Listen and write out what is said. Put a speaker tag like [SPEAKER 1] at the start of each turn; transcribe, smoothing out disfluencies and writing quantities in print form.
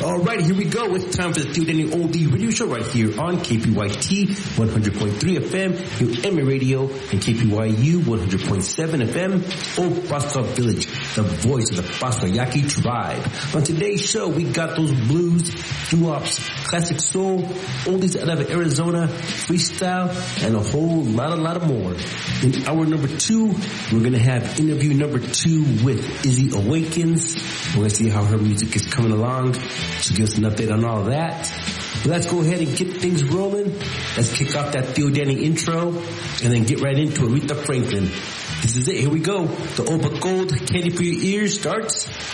[SPEAKER 1] All right, here we go. It's time for the Theo Danny Oldie Radio Show right here on KPYT 100.3 FM, your Emmy Radio, and KPYU 100.7 FM, Old Boston Village, the voice of the Boston tribe. On today's show, we got those blues, doo-wops, classic soul, oldies out of Arizona, freestyle, and a whole lot of more. In hour number 2, we're going to have interview number 2 with Izzy Awakens. We're going to see how her music is coming along. She'll give us an update on all of that. But let's go ahead and get things rolling. Let's kick off that Theo Danny intro and then get right into Aretha Franklin. This is it. Here we go. The Old But Gold Candy for Your Ears starts